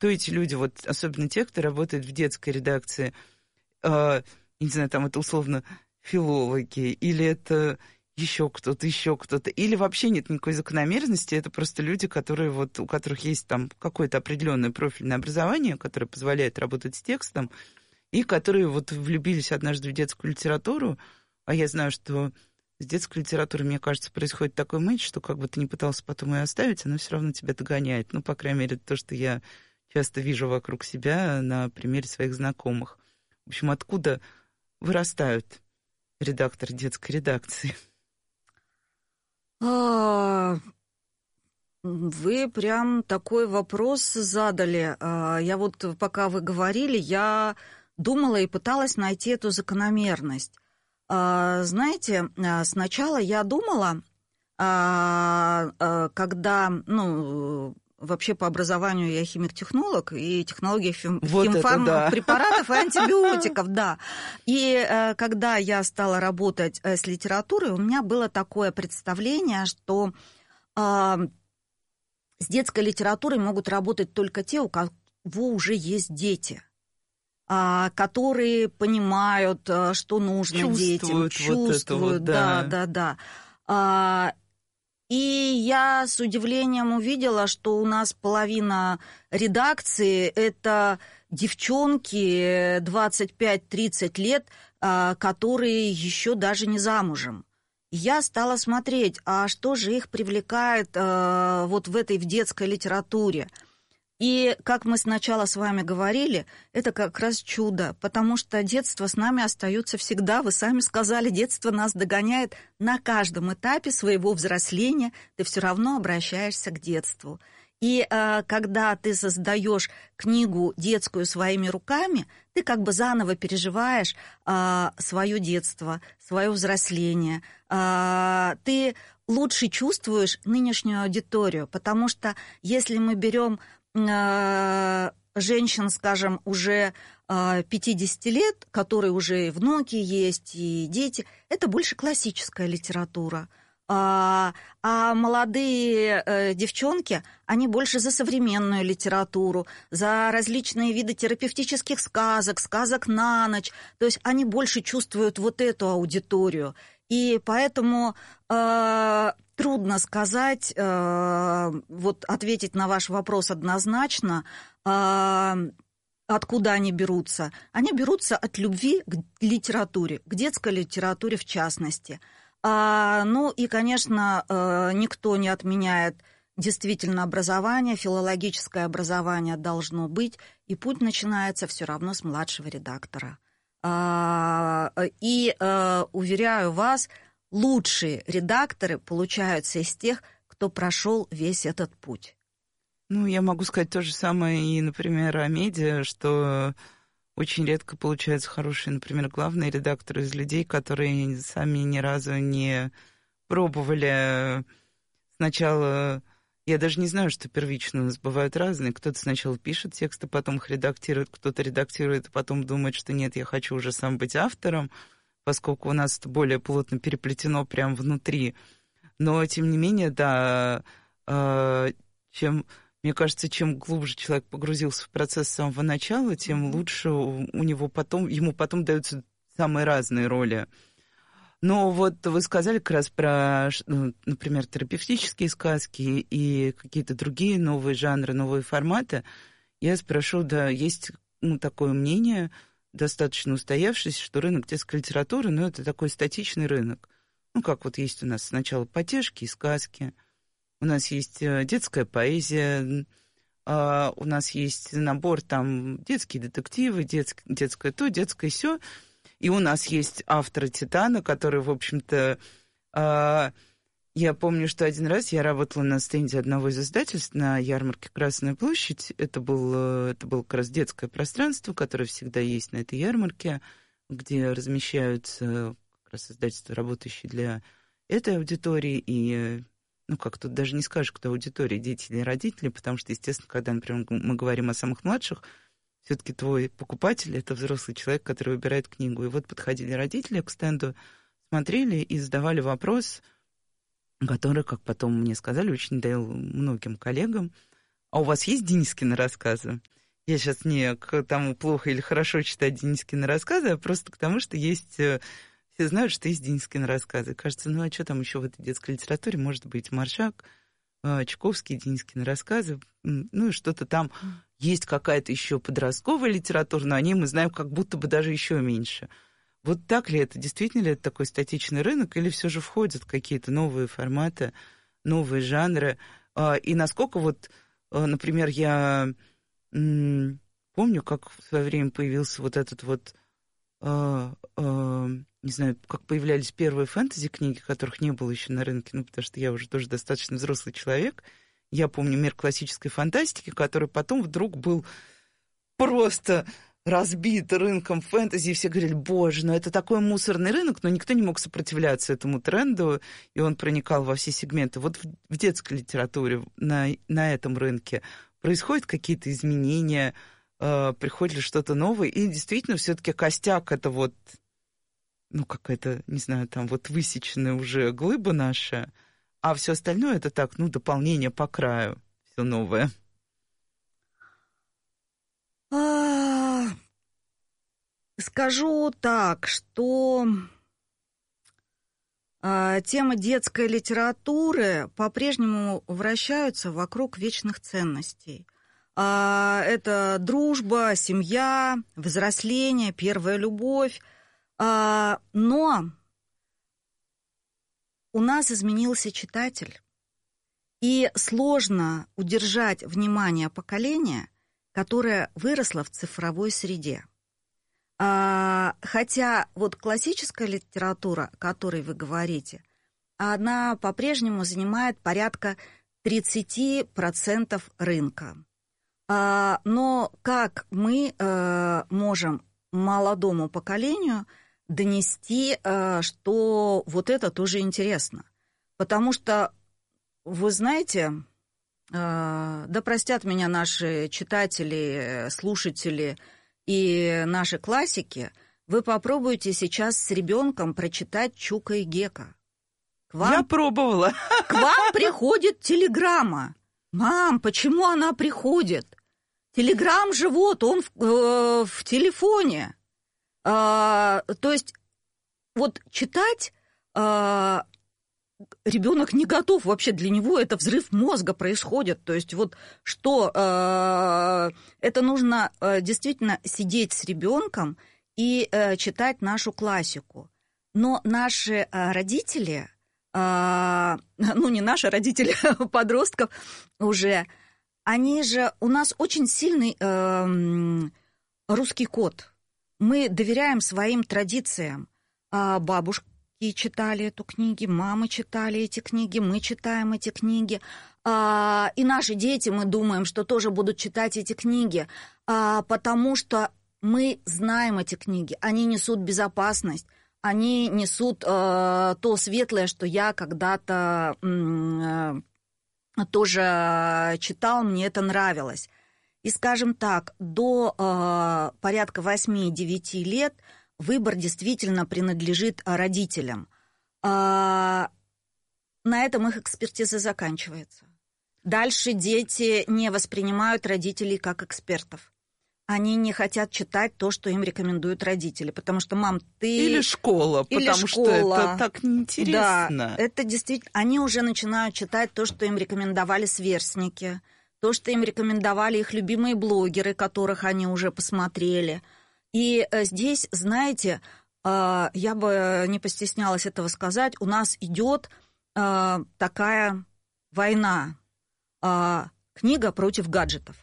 кто эти люди, вот особенно те, кто работает в детской редакции, не знаю, там это условно филологи, или это еще кто-то, или вообще нет никакой закономерности, это просто люди, которые вот, у которых есть там какое-то определенное профильное образование, которое позволяет работать с текстом, и которые вот влюбились однажды в детскую литературу, а я знаю, что с детской литературой, мне кажется, происходит такой матч, что как бы ты ни пытался потом ее оставить, она все равно тебя догоняет. Ну, по крайней мере, то, что я часто вижу вокруг себя на примере своих знакомых. В общем, откуда вырастают редакторы детской редакции? Вы прям такой вопрос задали. Я вот, пока вы говорили, я думала и пыталась найти эту закономерность. Знаете, сначала я думала, когда, вообще по образованию я химик-технолог, и технология химфармпрепаратов и антибиотиков, да. И когда я стала работать с литературой, у меня было такое представление, что с детской литературой могут работать только те, у кого уже есть дети, которые понимают, что нужно детям, чувствуют, да. И я с удивлением увидела, что у нас половина редакции – это девчонки 25-30 лет, которые еще даже не замужем. Я стала смотреть, а что же их привлекает вот в детской литературе. И, как мы сначала с вами говорили, это как раз чудо, потому что детство с нами остается всегда. Вы сами сказали, детство нас догоняет на каждом этапе своего взросления. Ты все равно обращаешься к детству. И когда ты создаешь книгу детскую своими руками, ты как бы заново переживаешь свое детство, свое взросление. Ты лучше чувствуешь нынешнюю аудиторию, потому что если мы берем женщин, скажем, уже 50 лет, которые уже и внуки есть, и дети, это больше классическая литература. А молодые девчонки, они больше за современную литературу, за различные виды терапевтических сказок, сказок на ночь. То есть они больше чувствуют вот эту аудиторию. И поэтому трудно сказать, вот ответить на ваш вопрос однозначно, откуда они берутся. Они берутся от любви к литературе, к детской литературе в частности. И, конечно, никто не отменяет действительно образование, филологическое образование должно быть, и путь начинается все равно с младшего редактора. И, уверяю вас, лучшие редакторы получаются из тех, кто прошел весь этот путь. Я могу сказать то же самое и, например, о медиа, что очень редко получаются хорошие, например, главные редакторы из людей, которые сами ни разу не пробовали сначала. Я даже не знаю, что первично у нас бывают разные. Кто-то сначала пишет тексты, потом их редактирует, кто-то редактирует, а потом думает, что нет, я хочу уже сам быть автором, поскольку у нас это более плотно переплетено прямо внутри. Но, тем не менее, да, мне кажется, чем глубже человек погрузился в процесс с самого начала, тем лучше ему потом даются самые разные роли. Но вот вы сказали как раз про, например, терапевтические сказки и какие-то другие новые жанры, новые форматы. Я спрошу, да, есть такое мнение, достаточно устоявшееся, что рынок детской литературы, это такой статичный рынок. Как вот есть у нас сначала потешки и сказки, у нас есть детская поэзия, у нас есть набор там детские детективы, детское то, детское сё. И у нас есть авторы «Титана», которые, в общем-то... Я помню, что один раз я работала на стенде одного из издательств на ярмарке «Красная площадь». Это было как раз детское пространство, которое всегда есть на этой ярмарке, где размещаются как раз издательства, работающие для этой аудитории. И, как тут даже не скажешь, кто аудитория, дети или родители, потому что, естественно, когда, например, мы говорим о самых младших, все-таки твой покупатель – это взрослый человек, который выбирает книгу. И вот подходили родители к стенду, смотрели и задавали вопрос, который, как потом мне сказали, очень надоел многим коллегам. А у вас есть Денискины рассказы? Я сейчас не к тому, плохо или хорошо читать Денискины рассказы, а просто к тому, что есть... Все знают, что есть Денискины рассказы. Кажется, ну а что там еще в этой детской литературе? Может быть, Маршак, Чуковский, Денискины рассказы, ну и что-то там. Есть какая-то еще подростковая литература, но о ней мы знаем как будто бы даже еще меньше. Вот так ли это? Действительно ли это такой статичный рынок? Или все же входят какие-то новые форматы, новые жанры? И насколько вот, например, я помню, как в свое время появился вот этот вот, не знаю, как появлялись первые фэнтези-книги, которых не было еще на рынке, ну, потому что я уже тоже достаточно взрослый человек. Я помню мир классической фантастики, который потом вдруг был просто разбит рынком фэнтези, и все говорили, боже, ну это такой мусорный рынок, но никто не мог сопротивляться этому тренду, и он проникал во все сегменты. Вот в детской литературе на этом рынке происходят какие-то изменения, приходит ли что-то новое, и действительно все-таки костяк это вот, ну какая-то, не знаю, там вот высеченная уже глыба наша, а все остальное это так, ну, дополнение по краю, все новое. Скажу так, что темы детской литературы по-прежнему вращаются вокруг вечных ценностей. Это дружба, семья, взросление, первая любовь. Но у нас изменился читатель, и сложно удержать внимание поколения, которое выросло в цифровой среде. Хотя вот классическая литература, о которой вы говорите, она по-прежнему занимает порядка 30% рынка. Но как мы можем молодому поколению донести, что вот это тоже интересно? Потому что, вы знаете, да простят меня наши читатели, слушатели и наши классики, вы попробуйте сейчас с ребенком прочитать Чука и Гека. Я пробовала. К вам приходит телеграмма. Мам, почему она приходит? Телеграм же вот, он в телефоне. То есть вот читать ребенок не готов, вообще для него это взрыв мозга происходит. То есть вот что, это нужно действительно сидеть с ребенком и читать нашу классику. Но наши родители, ну не наши родители, подростков уже, они же, у нас очень сильный русский код. Мы доверяем своим традициям. Бабушки читали эту книгу, мамы читали эти книги, мы читаем эти книги. И наши дети, мы думаем, что тоже будут читать эти книги, потому что мы знаем эти книги. Они несут безопасность, они несут то светлое, что я когда-то тоже читал, мне это нравилось. И, скажем так, до порядка 8-9 лет выбор действительно принадлежит родителям. На этом их экспертиза заканчивается. Дальше дети не воспринимают родителей как экспертов. Они не хотят читать то, что им рекомендуют родители, потому что, мам, ты... Или школа, потому что это так неинтересно. Да, это действительно... Они уже начинают читать то, что им рекомендовали сверстники, то, что им рекомендовали их любимые блогеры, которых они уже посмотрели. И здесь, знаете, я бы не постеснялась этого сказать, у нас идет такая война, книга против гаджетов.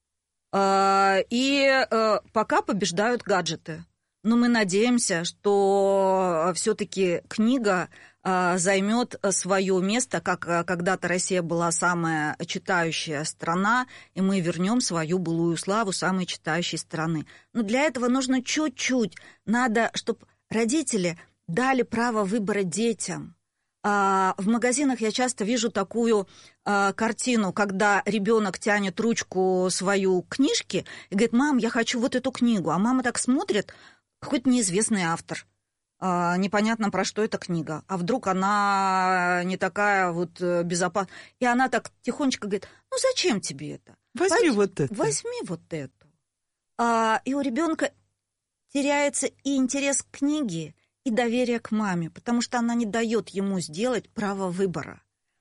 И пока побеждают гаджеты. Но мы надеемся, что все-таки книга займет свое место, как когда-то Россия была самая читающая страна, и мы вернем свою былую славу самой читающей страны. Но для этого нужно чуть-чуть. Надо, чтобы родители дали право выбора детям. В магазинах я часто вижу такую картину, когда ребенок тянет ручку свою книжки и говорит: мам, я хочу вот эту книгу. А мама так смотрит, какой-то неизвестный автор. непонятно, про что эта книга. А вдруг она не такая вот безопасная. И она так тихонечко говорит, ну зачем тебе это? Возьми вот это. Возьми вот эту. И у ребенка теряется и интерес к книге, и доверие к маме, потому что она не дает ему сделать право выбора.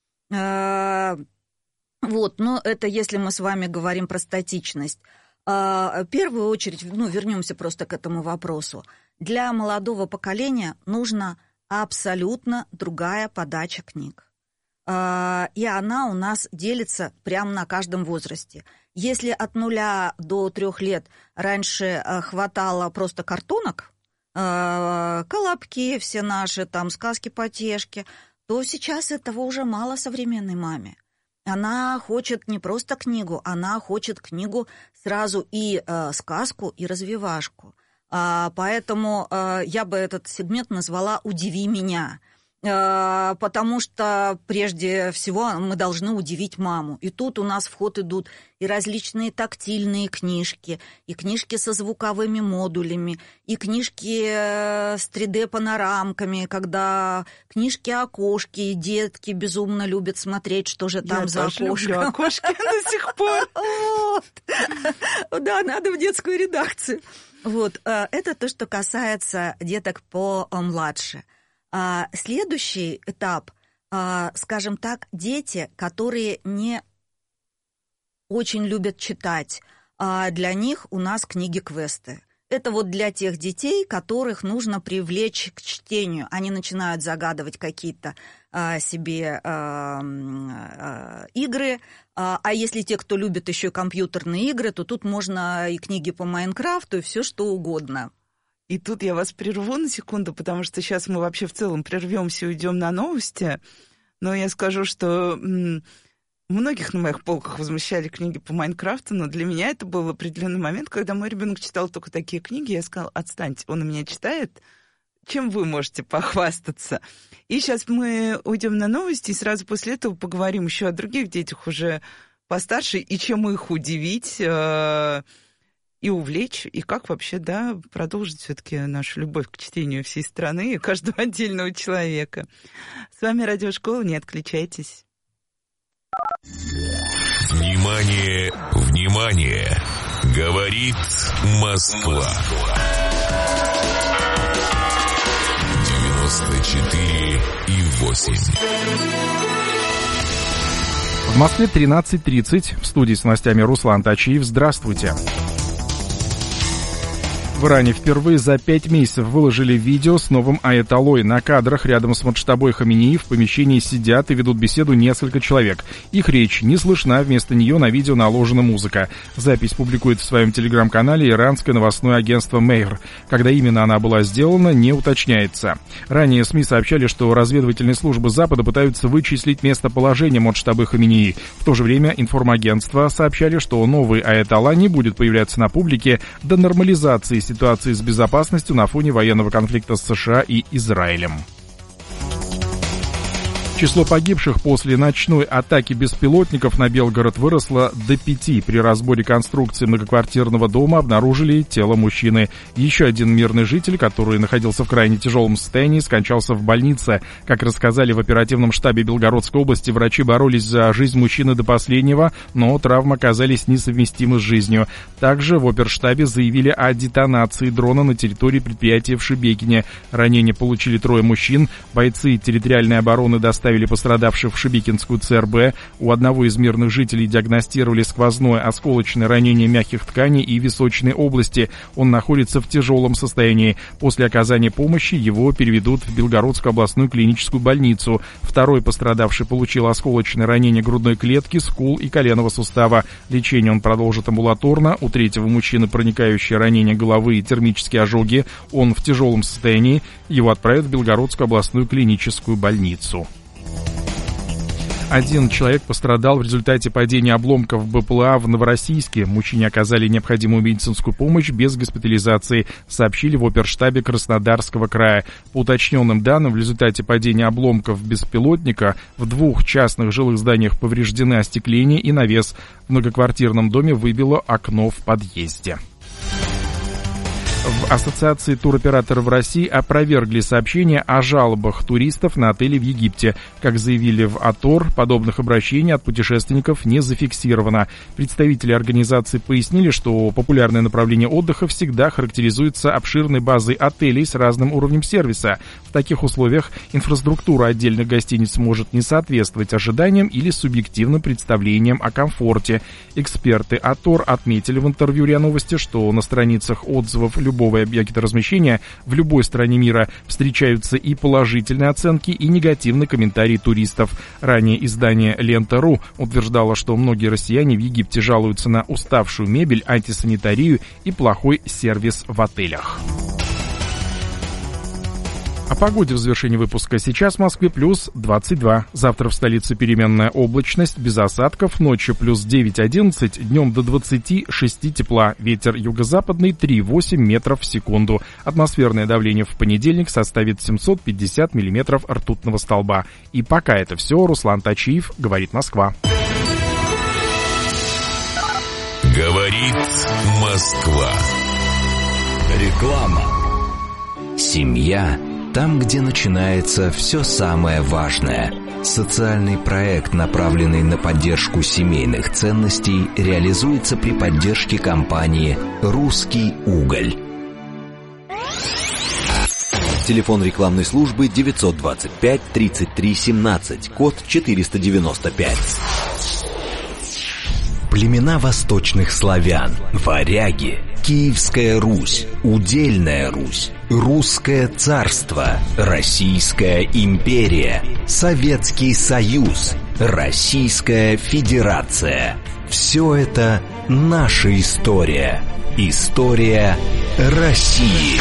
Вот, но это если мы с вами говорим про статичность. В первую очередь, вернемся просто к этому вопросу. Для молодого поколения нужна абсолютно другая подача книг. И она у нас делится прямо на каждом возрасте. Если от 0 до 3 лет раньше хватало просто картонок, колобки все наши, там, сказки-потешки, то сейчас этого уже мало современной маме. Она хочет не просто книгу, она хочет книгу сразу и сказку, и развивашку. Поэтому я бы этот сегмент назвала «Удиви меня», потому что прежде всего мы должны удивить маму. И тут у нас в ход идут и различные тактильные книжки, и книжки со звуковыми модулями, и книжки с 3D-панорамками, когда книжки окошки, и детки безумно любят смотреть, что же там за окошко. Я тоже люблю окошки до сих пор. Да, надо в детскую редакцию. Вот, это то, что касается деток помладше. Следующий этап, скажем так, дети, которые не очень любят читать, для них у нас книги-квесты. Это вот для тех детей, которых нужно привлечь к чтению. Они начинают загадывать какие-то себе игры. А если те, кто любит еще компьютерные игры, то тут можно и книги по Майнкрафту, и все что угодно. И тут я вас прерву на секунду, потому что сейчас мы вообще в целом прервемся и уйдем на новости. Но я скажу, что многих на моих полках возмущали книги по Майнкрафту, но для меня это был определенный момент, когда мой ребенок читал только такие книги, я сказала, отстаньте, он у меня читает, чем вы можете похвастаться? И сейчас мы уйдем на новости, и сразу после этого поговорим еще о других детях уже постарше, и чем их удивить, и увлечь, и как вообще, да, продолжить все-таки нашу любовь к чтению всей страны и каждого отдельного человека. С вами Радиошкола, не отключайтесь. Внимание, внимание! Говорит Москва. 94,8. В Москве 13:30. В студии с новостями Руслан Тачиев. Здравствуйте. В Иране впервые за 5 месяцев выложили видео с новым аятоллой. На кадрах рядом с Муджтабой Хаминеи в помещении сидят и ведут беседу несколько человек. Их речь не слышна, вместо нее на видео наложена музыка. Запись публикует в своем телеграм-канале иранское новостное агентство Мейр. Когда именно она была сделана, не уточняется. Ранее СМИ сообщали, что разведывательные службы Запада пытаются вычислить местоположение Муджтабы Хаминеи. В то же время информагентства сообщали, что новый аятолла не будет появляться на публике до нормализации ситуации с безопасностью на фоне военного конфликта с США и Израилем. Число погибших после ночной атаки беспилотников на Белгород выросло до 5. При разборе конструкции многоквартирного дома обнаружили тело мужчины. Еще один мирный житель, который находился в крайне тяжелом состоянии, скончался в больнице. Как рассказали в оперативном штабе Белгородской области, врачи боролись за жизнь мужчины до последнего, но травмы оказались несовместимы с жизнью. Также в оперштабе заявили о детонации дрона на территории предприятия в Шебекине. Ранения получили 3 мужчин. Бойцы территориальной обороны доставили пострадавших в Шебекинскую ЦРБ. У одного из мирных жителей диагностировали сквозное осколочное ранение мягких тканей и височной области. Он находится в тяжелом состоянии. После оказания помощи его переведут в Белгородскую областную клиническую больницу. Второй пострадавший получил осколочное ранение грудной клетки, скул и коленного сустава. Лечение он продолжит амбулаторно. У 3-го мужчины проникающее ранение головы и термические ожоги. Он в тяжелом состоянии. Его отправят в Белгородскую областную клиническую больницу. 1 человек пострадал в результате падения обломков БПЛА в Новороссийске. Мужчине оказали необходимую медицинскую помощь без госпитализации, сообщили в оперштабе Краснодарского края. По уточненным данным, в результате падения обломков беспилотника в 2 частных жилых зданиях повреждены остекление и навес. В многоквартирном доме выбило окно в подъезде. В Ассоциации туроператоров России опровергли сообщения о жалобах туристов на отели в Египте. Как заявили в АТОР, подобных обращений от путешественников не зафиксировано. Представители организации пояснили, что популярное направление отдыха всегда характеризуется обширной базой отелей с разным уровнем сервиса. В таких условиях инфраструктура отдельных гостиниц может не соответствовать ожиданиям или субъективным представлениям о комфорте. Эксперты АТОР отметили в интервью РИА Новости, что на страницах отзывов любого объекта размещения в любой стране мира встречаются и положительные оценки, и негативные комментарии туристов. Ранее издание «Лента.ру» утверждало, что многие россияне в Египте жалуются на уставшую мебель, антисанитарию и плохой сервис в отелях. О погоде в завершении выпуска. Сейчас в Москве плюс 22. Завтра в столице переменная облачность, без осадков. Ночью плюс 9-11, днем до 26 тепла. Ветер юго-западный 3,8 метров в секунду. Атмосферное давление в понедельник составит 750 миллиметров ртутного столба. И пока это все. Руслан Тачиев, говорит Москва. Говорит Москва. Реклама. Семья. Там, где начинается все самое важное. Социальный проект, направленный на поддержку семейных ценностей, реализуется при поддержке компании «Русский уголь». Телефон рекламной службы 925 33 17, код 495. Племена восточных славян, варяги, Киевская Русь, Удельная Русь, Русское царство, Российская империя, Советский Союз, Российская Федерация. Все это наша история. История России.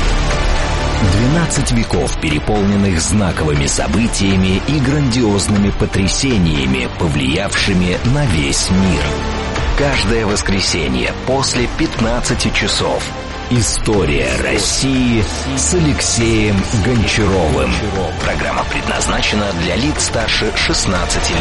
12 веков, переполненных знаковыми событиями и грандиозными потрясениями, повлиявшими на весь мир. Каждое воскресенье после 15 часов. История России с Алексеем Гончаровым. Программа предназначена для лиц старше 16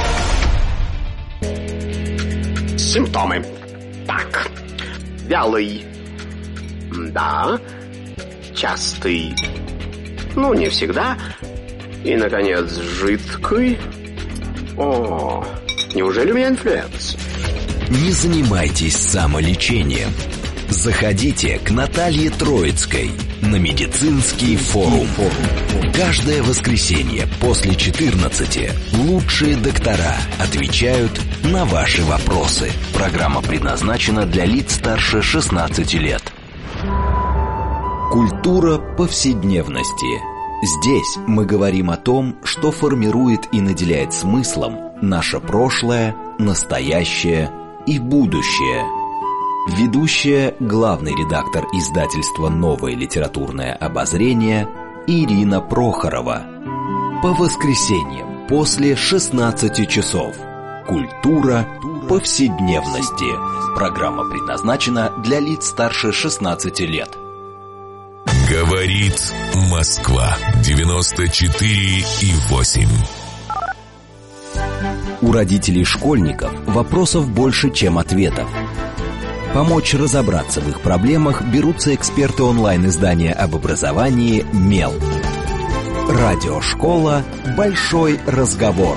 лет. Симптомы. Так. Вялый. Да. Частый. Ну, не всегда. И, наконец, жидкий. О, неужели у меня инфлюенс? Не занимайтесь самолечением. Заходите к Наталье Троицкой на медицинский форум. Каждое воскресенье после 14 лучшие доктора отвечают на ваши вопросы. Программа предназначена для лиц старше 16 лет. Культура повседневности. Здесь мы говорим о том, что формирует и наделяет смыслом наше прошлое, настоящее и будущее. Ведущая, главный редактор издательства «Новое литературное обозрение» Ирина Прохорова. По воскресеньям после 16 часов. Культура повседневности. Программа предназначена для лиц старше 16 лет. Говорит Москва. 94,8. У родителей школьников вопросов больше, чем ответов. Помочь разобраться в их проблемах берутся эксперты онлайн-издания об образовании «Мел». Радиошкола «Большой разговор».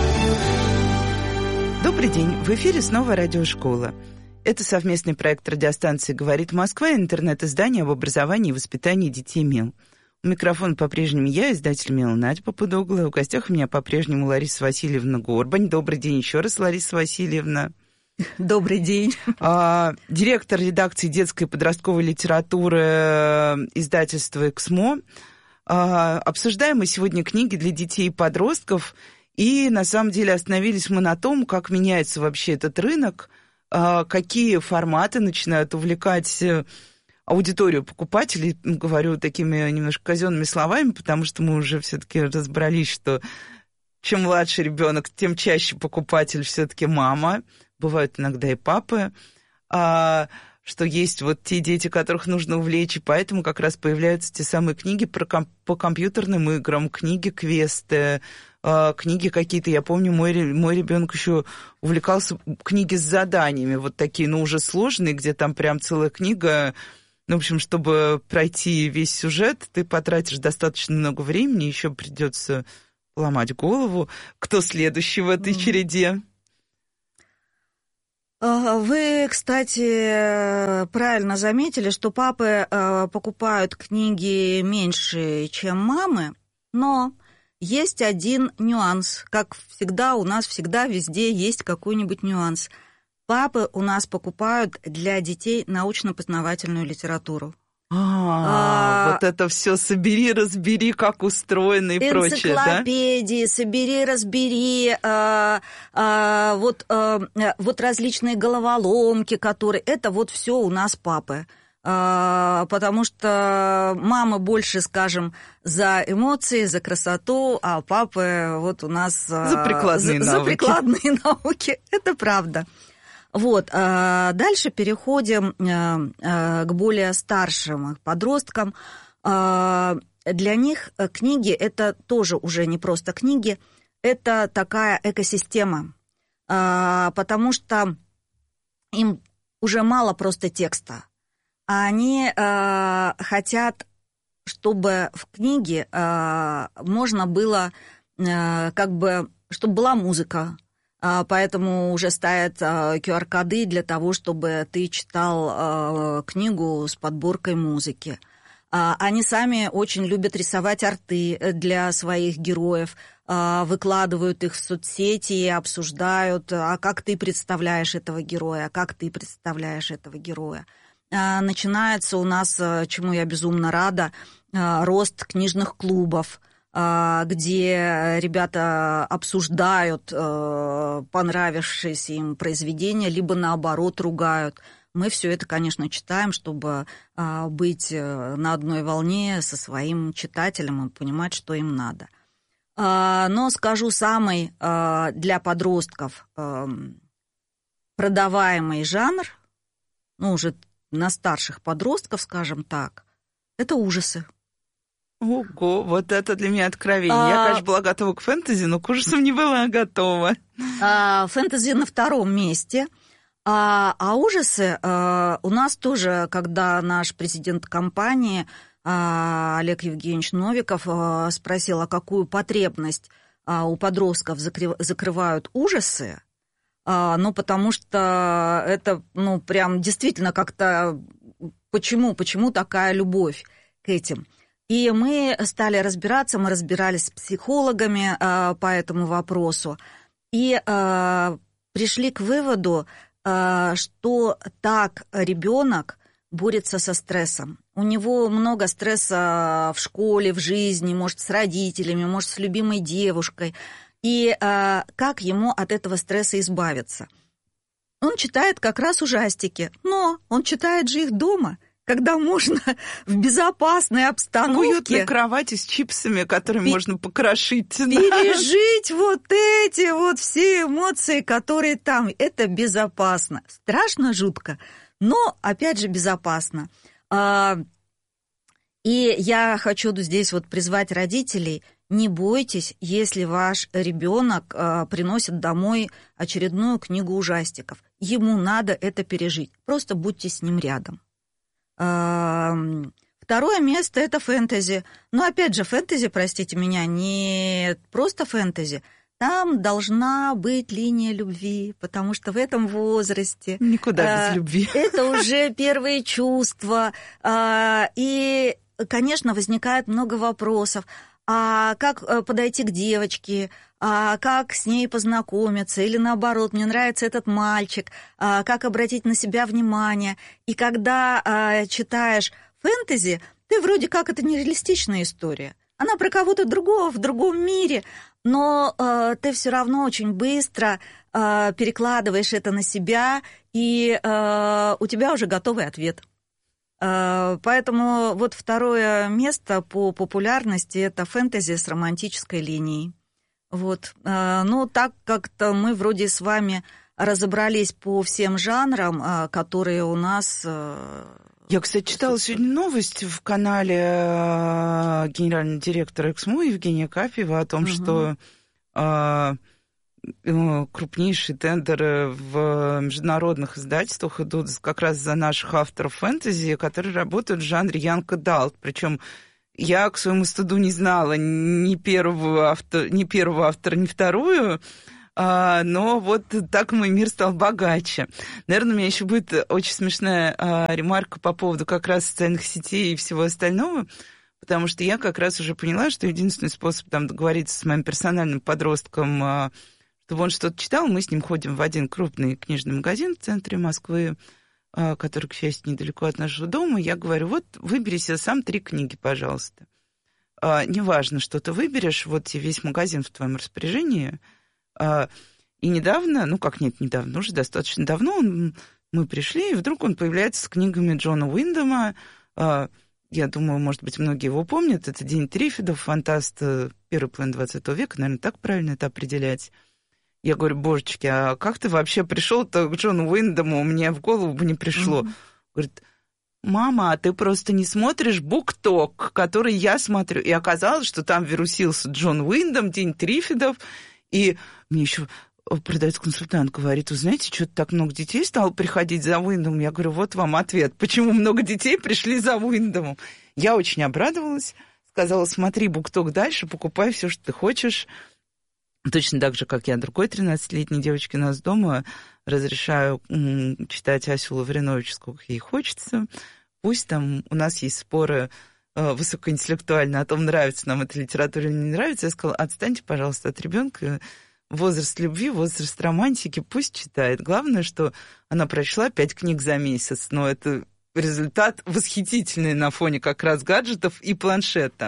Добрый день, в эфире снова радиошкола. Это совместный проект радиостанции «Говорит Москва» и интернет-издание об образовании и воспитании детей «Мел». У микрофона по-прежнему я, издатель «Мел» Надя Попудогла. У гостях у меня по-прежнему Лариса Васильевна Горбань. Добрый день еще раз, Лариса Васильевна. Добрый день. Директор редакции детской и подростковой литературы издательства «Эксмо». Обсуждаем мы сегодня книги для детей и подростков. И на самом деле остановились мы на том, как меняется вообще этот рынок, какие форматы начинают увлекать аудиторию покупателей. Говорю такими немножко казенными словами, потому что мы уже все-таки разобрались, что чем младше ребенок, тем чаще покупатель все-таки мама. Бывают иногда и папы, что есть вот те дети, которых нужно увлечь, и поэтому как раз появляются те самые книги по компьютерным играм, книги-квесты, книги какие-то. Я помню, мой ребенок еще увлекался книги с заданиями, вот такие, но уже сложные, где там прям целая книга Ну, в общем, чтобы пройти весь сюжет, ты потратишь достаточно много времени, еще придется ломать голову, кто следующий в этой череде. Вы, кстати, правильно заметили, что папы покупают книги меньше, чем мамы, но есть один нюанс. Как всегда, у нас всегда везде есть какой-нибудь нюанс. Папы у нас покупают для детей научно-познавательную литературу. Вот это все собери, разбери, как устроено и прочее, да? Энциклопедии, собери, разбери, вот различные головоломки, которые... Это вот все у нас папы. Потому что мамы больше, скажем, за эмоции, за красоту, а папы вот у нас... За прикладные науки. За прикладные науки, это правда. Вот, дальше переходим к более старшим подросткам. Для них книги – это тоже уже не просто книги, это такая экосистема, потому что им уже мало просто текста. Они хотят, чтобы в книге можно было, чтобы была музыка. Поэтому уже ставят QR-коды для того, чтобы ты читал книгу с подборкой музыки. Они сами очень любят рисовать арты для своих героев, выкладывают их в соцсети и обсуждают, а как ты представляешь этого героя, Начинается у нас, чему я безумно рада, рост книжных клубов, где ребята обсуждают понравившиеся им произведения, либо наоборот ругают. Мы все это, конечно, читаем, чтобы быть на одной волне со своим читателем и понимать, что им надо. Но скажу, самый для подростков продаваемый жанр, ну, уже на старших подростков, скажем так, это ужасы. Ого, вот это для меня откровение. Я, конечно, была готова к фэнтези, но к ужасам не была готова. Фэнтези на втором месте. А ужасы у нас тоже, когда наш президент компании Олег Евгеньевич Новиков спросил, а какую потребность у подростков закрывают ужасы, ну, потому что это, ну, прям действительно как-то... Почему такая любовь к этим? И мы стали разбираться, мы разбирались с психологами по этому вопросу и пришли к выводу, что так ребенок борется со стрессом. У него много стресса в школе, в жизни, может, с родителями, может, с любимой девушкой. И как ему от этого стресса избавиться? Он читает как раз ужастики, но он читает же их дома, когда можно в безопасной обстановке... В уютной кровати с чипсами, которыми можно покрошить. Пережить вот эти вот все эмоции, которые там. Это безопасно. Страшно, жутко, но, опять же, безопасно. И я хочу здесь вот призвать родителей: не бойтесь, если ваш ребенок приносит домой очередную книгу ужастиков. Ему надо это пережить. Просто будьте с ним рядом. Второе место – это фэнтези. Но, опять же, фэнтези, простите меня, не просто фэнтези. Там должна быть линия любви, потому что в этом возрасте... Никуда без любви. Это уже первые чувства. И, конечно, возникает много вопросов. А как подойти к девочке, а как с ней познакомиться, или наоборот, мне нравится этот мальчик, как обратить на себя внимание. И когда читаешь фэнтези, ты вроде как это нереалистичная история. Она про кого-то другого в другом мире, но ты все равно очень быстро перекладываешь это на себя, и у тебя уже готовый ответ. Поэтому вот второе место по популярности – это фэнтези с романтической линией. Вот. Ну, так как-то мы вроде с вами разобрались по всем жанрам, которые у нас... Я, кстати, читала сегодня новость в канале генерального директора Эксмо Евгения Капиева о том, что крупнейшие тендеры в международных издательствах идут как раз за наших авторов фэнтези, которые работают в жанре Young Adult. Причем я, к своему стыду, не знала ни первого автора, ни вторую, но вот так мой мир стал богаче. Наверное, у меня еще будет очень смешная ремарка по поводу как раз социальных сетей и всего остального, потому что я как раз уже поняла, что единственный способ там договориться с моим персональным подростком, чтобы он что-то читал, мы с ним ходим в один крупный книжный магазин в центре Москвы, который, к счастью, недалеко от нашего дома. Я говорю, вот выбери себе сам 3 книги, пожалуйста. Неважно, что ты выберешь, вот тебе весь магазин в твоем распоряжении. И недавно, недавно, уже достаточно давно мы пришли, и вдруг он появляется с книгами Джона Уиндома. Я думаю, может быть, многие его помнят. Это «День Триффидов», фантаст первой половины 20 века, наверное, так правильно это определять. Я говорю, божечки, а как ты вообще пришел-то к Джону Уиндому? Мне в голову бы не пришло. Говорит, мама, а ты просто не смотришь BookTok, который я смотрю. И оказалось, что там вирусился Джон Уиндом, «День Триффидов». И мне еще продавец-консультант говорит, вы знаете, что-то так много детей стало приходить за Уиндомом. Я говорю, вот вам ответ, почему много детей пришли за Уиндомом. Я очень обрадовалась, сказала, смотри BookTok дальше, покупай все, что ты хочешь. Точно так же, как я другой 13-летней девочке у нас дома разрешаю читать Асю Лавринович, сколько ей хочется. Пусть там у нас есть споры высокоинтеллектуально о том, нравится нам эта литература или не нравится. Я сказала, отстаньте, пожалуйста, от ребенка. Возраст любви, возраст романтики, пусть читает. Главное, что она прочла 5 книг за месяц, но это результат восхитительный на фоне как раз гаджетов и планшета.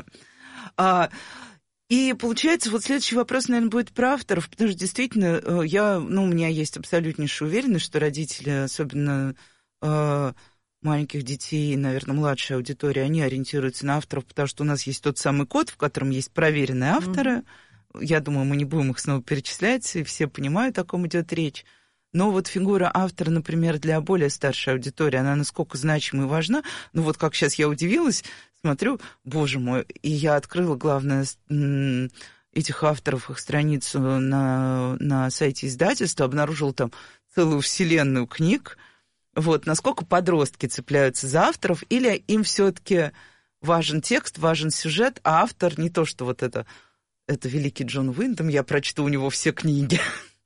И получается, вот следующий вопрос, наверное, будет про авторов, потому что действительно у меня есть абсолютнейшая уверенность, что родители, особенно маленьких детей, наверное, младшая аудитория, они ориентируются на авторов, потому что у нас есть тот самый код, в котором есть проверенные авторы. Я думаю, мы не будем их снова перечислять, и все понимают, о ком идет речь. Но вот фигура автора, например, для более старшей аудитории, она насколько значима и важна. Ну вот как сейчас я удивилась, смотрю, боже мой, и я открыла, главное, этих авторов, их страницу на сайте издательства, обнаружила там целую вселенную книг. Вот, насколько подростки цепляются за авторов, или им все-таки важен текст, важен сюжет, а автор не то, что вот это великий Джон Уиндом, я прочту у него все книги.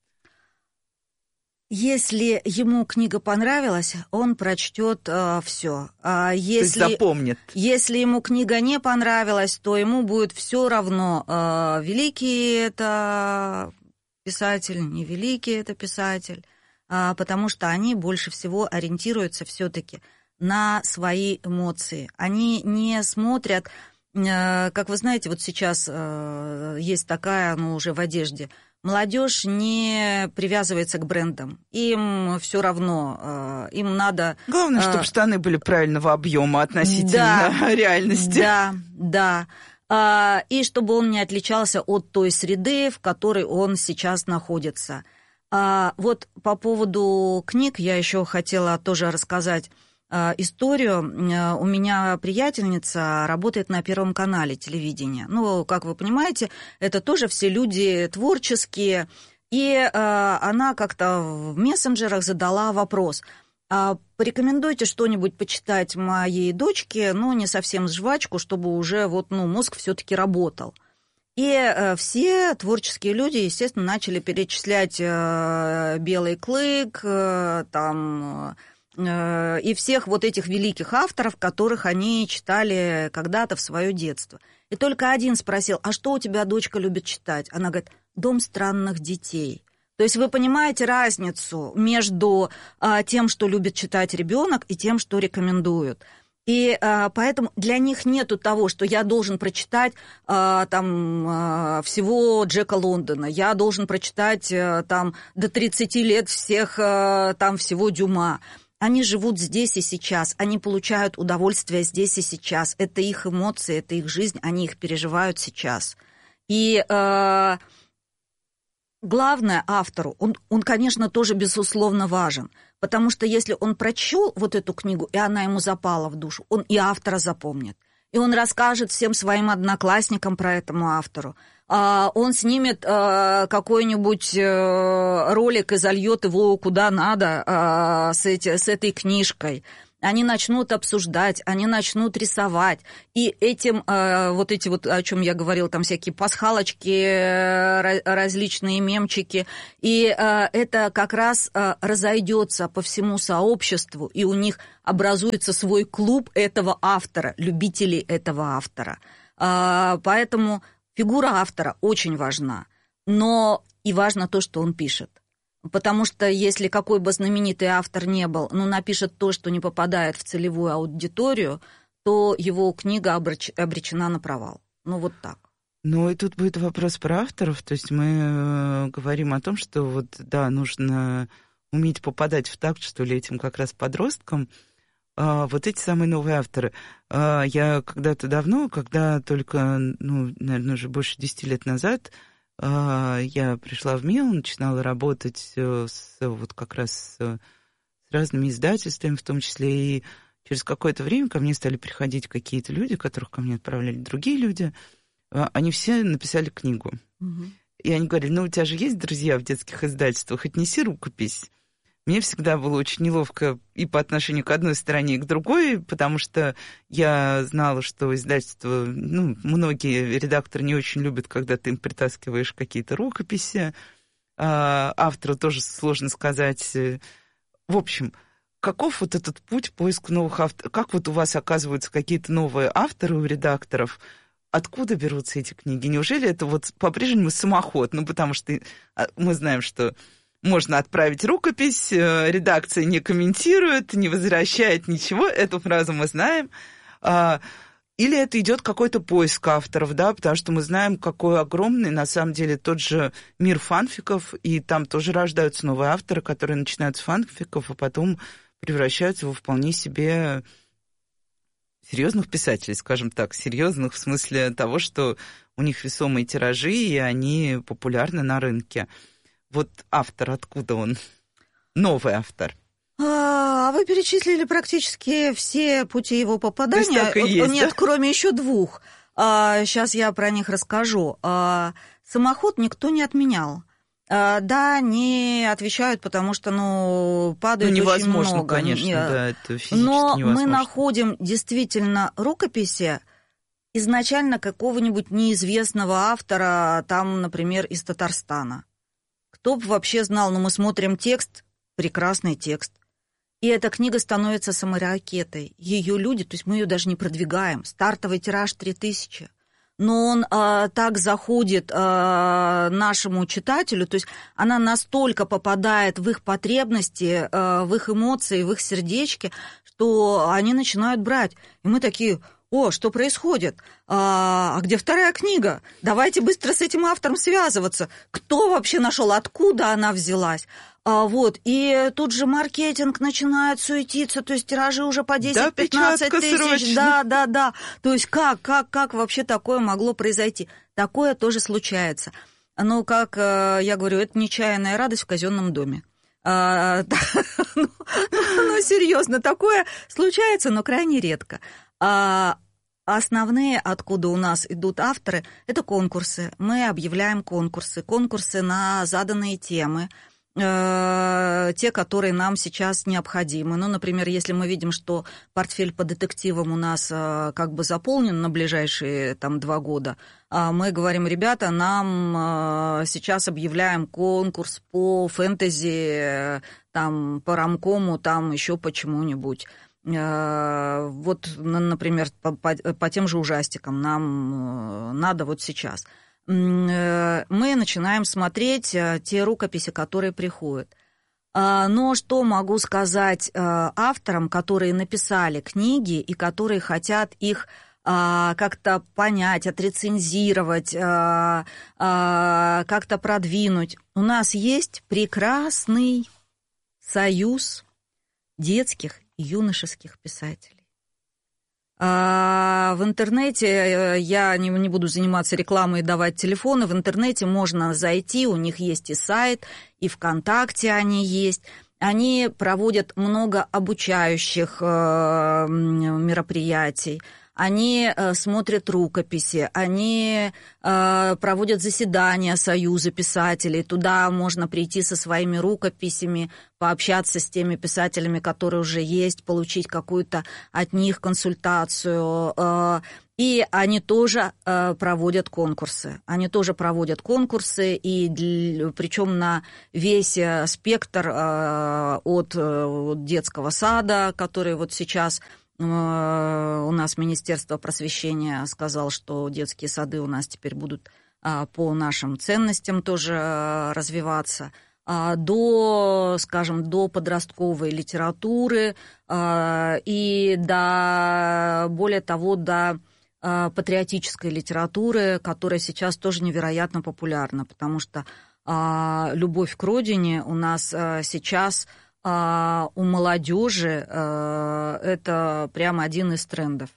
Если ему книга понравилась, он прочтет все. То есть запомнит. Если ему книга не понравилась, то ему будет все равно, великий это писатель, невеликий это писатель, потому что они больше всего ориентируются все-таки на свои эмоции. Они не смотрят, как вы знаете, вот сейчас есть такая, уже в одежде. Молодежь не привязывается к брендам. Им все равно, им надо... Главное, чтобы штаны были правильного объема относительно реальности. Да. И чтобы он не отличался от той среды, в которой он сейчас находится. Вот по поводу книг я еще хотела тоже рассказать историю. У меня приятельница работает на Первом канале телевидения. Как вы понимаете, это тоже все люди творческие. И она как-то в мессенджерах задала вопрос. Порекомендуйте что-нибудь почитать моей дочке, не совсем жвачку, чтобы уже мозг все-таки работал. И все творческие люди, естественно, начали перечислять «Белый клык», и всех вот этих великих авторов, которых они читали когда-то в свое детство. И только один спросил, а что у тебя дочка любит читать? Она говорит, «Дом странных детей». То есть вы понимаете разницу между тем, что любит читать ребенок, и тем, что рекомендуют. И поэтому для них нету того, что я должен прочитать всего Джека Лондона, я должен прочитать до 30 лет всего Дюма. Они живут здесь и сейчас, они получают удовольствие здесь и сейчас. Это их эмоции, это их жизнь, они их переживают сейчас. И главное автору, он, конечно, тоже безусловно важен, потому что если он прочел вот эту книгу, и она ему запала в душу, он и автора запомнит. И он расскажет всем своим одноклассникам про этому автору. он снимет какой-нибудь ролик и зальет его куда надо с этой книжкой. Они начнут обсуждать, они начнут рисовать. И этим, вот эти вот, о чем я говорила, там всякие пасхалочки, различные мемчики, и это как раз разойдется по всему сообществу, и у них образуется свой клуб этого автора, любителей этого автора. Поэтому фигура автора очень важна, но и важно то, что он пишет. Потому что если какой бы знаменитый автор не был, но напишет то, что не попадает в целевую аудиторию, то его книга обречена на провал. Ну, вот так. Ну, и тут будет вопрос про авторов. То есть мы говорим о том, что вот, да, нужно уметь попадать в такт, что ли, этим как раз подросткам. Вот эти самые новые авторы. Я когда-то давно, когда только, ну, наверное, уже больше 10 лет назад, я пришла в МИЛ, начинала работать вот как раз с разными издательствами, в том числе, и через какое-то время ко мне стали приходить какие-то люди, которых ко мне отправляли другие люди. Они все написали книгу. Угу. И они говорили, ну, у тебя же есть друзья в детских издательствах, отнеси рукопись. Мне всегда было очень неловко и по отношению к одной стороне, и к другой, потому что я знала, что издательство, ну, многие редакторы не очень любят, когда ты им притаскиваешь какие-то рукописи. Автору тоже сложно сказать. В общем, каков вот этот путь поиска новых авторов? Как вот у вас оказываются какие-то новые авторы у редакторов? Откуда берутся эти книги? Неужели это вот по-прежнему самоход? Ну, потому что мы знаем, что можно отправить рукопись, редакция не комментирует, не возвращает ничего, эту фразу мы знаем. Или это идет какой-то поиск авторов, да, потому что мы знаем, какой огромный, на самом деле, тот же мир фанфиков, и там тоже рождаются новые авторы, которые начинают с фанфиков, а потом превращаются во вполне себе серьезных писателей, скажем так, серьезных в смысле того, что у них весомые тиражи, и они популярны на рынке. Вот автор, откуда он? Новый автор. Вы перечислили практически все пути его попадания. Так и есть, нет, да? Кроме еще двух. Сейчас я про них расскажу. Самоход никто не отменял. Да, не отвечают, потому что, падает очень много. Невозможно, конечно, да, это физически невозможно. Но невозможно. мы находим действительно рукописи изначально какого-нибудь неизвестного автора, там, например, из Татарстана. Кто бы вообще знал, но мы смотрим текст, прекрасный текст. И эта книга становится саморакетой. Ее люди, то есть мы ее даже не продвигаем. Стартовый тираж 3000. Но он так заходит нашему читателю, то есть она настолько попадает в их потребности, в их эмоции, в их сердечки, что они начинают брать. И мы такие: о, что происходит? А где вторая книга? Давайте быстро с этим автором связываться. Кто вообще нашел? Откуда она взялась? И тут же маркетинг начинает суетиться, то есть тиражи уже по 10-15 тысяч. Да. То есть как вообще такое могло произойти? Такое тоже случается. Но, как я говорю, это нечаянная радость в казенном доме. Серьезно, такое случается, но крайне редко. Основные, откуда у нас идут авторы, это конкурсы. Мы объявляем конкурсы на заданные темы, те, которые нам сейчас необходимы. Например, если мы видим, что портфель по детективам у нас как бы заполнен на ближайшие 2 года, мы говорим: ребята, нам сейчас объявляем конкурс по фэнтези, по ромкому, еще почему-нибудь. Например, по тем же ужастикам нам надо сейчас. Мы начинаем смотреть те рукописи, которые приходят. Но что могу сказать авторам, которые написали книги и которые хотят их как-то понять, отрецензировать, как-то продвинуть? У нас есть прекрасный союз детских и юношеских писателей. В интернете, я не буду заниматься рекламой и давать телефоны, в интернете можно зайти, у них есть и сайт, и ВКонтакте они есть. Они проводят много обучающих мероприятий, они смотрят рукописи, они проводят заседания Союза писателей. Туда можно прийти со своими рукописями, пообщаться с теми писателями, которые уже есть, получить какую-то от них консультацию. И они тоже проводят конкурсы. И причем на весь спектр от детского сада, который вот сейчас у нас Министерство просвещения сказало, что детские сады у нас теперь будут по нашим ценностям тоже развиваться, до, скажем, до подростковой литературы и более того, до патриотической литературы, которая сейчас тоже невероятно популярна, потому что любовь к родине у нас сейчас у молодежи это прямо один из трендов.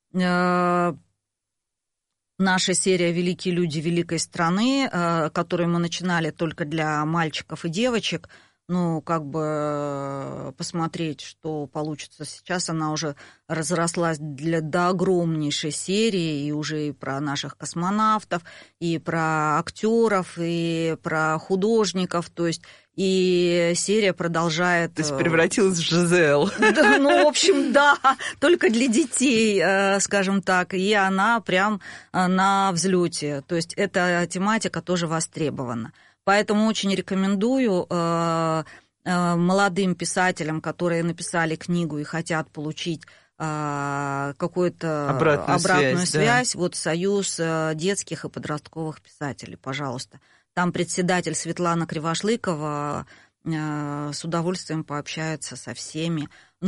Наша серия «Великие люди великой страны», которую мы начинали только для мальчиков и девочек, посмотреть, что получится сейчас, она уже разрослась до огромнейшей серии, и уже и про наших космонавтов, и про актеров, и про художников, то есть и серия продолжает... То есть превратилась в Жизель. Да, в общем, да, только для детей, скажем так, и она прям на взлете, то есть эта тематика тоже востребована. Поэтому очень рекомендую молодым писателям, которые написали книгу и хотят получить какую-то обратную связь, да. Вот Союз детских и подростковых писателей, пожалуйста. Там председатель Светлана Кривошлыкова с удовольствием пообщается со всеми.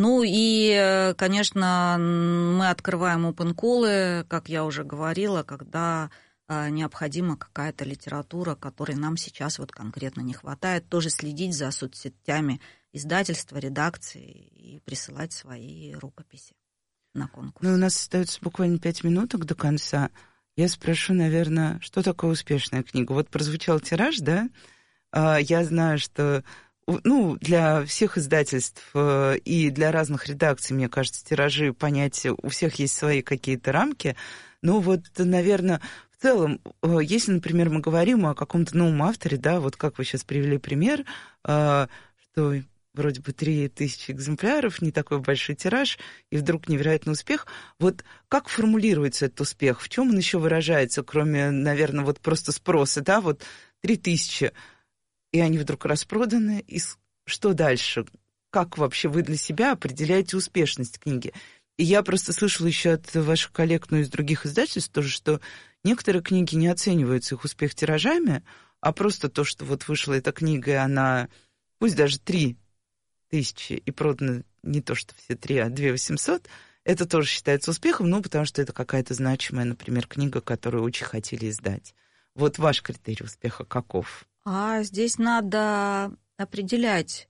И, конечно, мы открываем open-call'ы, как я уже говорила, когда... необходима какая-то литература, которой нам сейчас вот конкретно не хватает. Тоже следить за соцсетями издательства, редакции и присылать свои рукописи на конкурс. У нас остается буквально 5 минуток до конца. Я спрошу, наверное, что такое успешная книга? Вот прозвучал тираж, да? Я знаю, что для всех издательств и для разных редакций, мне кажется, тиражи, понятия, у всех есть свои какие-то рамки. Наверное, в целом, если, например, мы говорим о каком-то новом авторе, да, вот как вы сейчас привели пример, что вроде бы 3000 экземпляров, не такой большой тираж, и вдруг невероятный успех. Вот как формулируется этот успех? В чем он еще выражается, кроме, наверное, вот просто спроса, да, 3000, и они вдруг распроданы, и что дальше? Как вообще вы для себя определяете успешность книги? И я просто слышала еще от ваших коллег, из других издательств тоже, что некоторые книги не оцениваются их успех тиражами, а просто то, что вот вышла эта книга, и она, пусть даже 3000, и продана не то, что все 3, а 2800, это тоже считается успехом, потому что это какая-то значимая, например, книга, которую очень хотели издать. Вот ваш критерий успеха каков? Здесь надо определять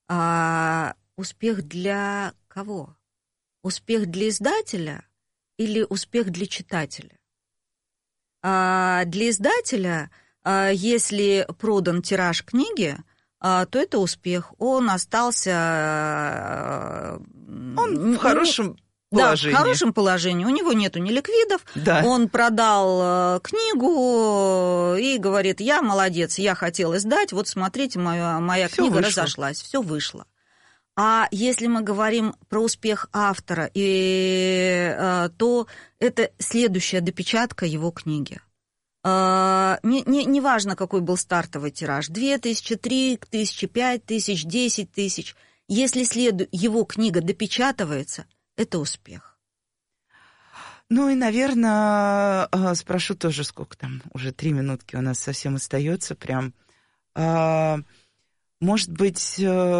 успех для кого? Успех для издателя или успех для читателя? Для издателя, если продан тираж книги, то это успех. Он остался... Он в хорошем положении. Да, в хорошем положении. У него нету неликвидов. Да. Он продал книгу и говорит, я молодец, я хотел издать, вот смотрите, моя книга разошлась, все вышло. А если мы говорим про успех автора, то это следующая допечатка его книги. Неважно, какой был стартовый тираж, 2000, 3000, 5000, 10 тысяч. Если его книга допечатывается, это успех. И, наверное, спрошу тоже, сколько там, уже 3 минутки у нас совсем остается прям. Может быть...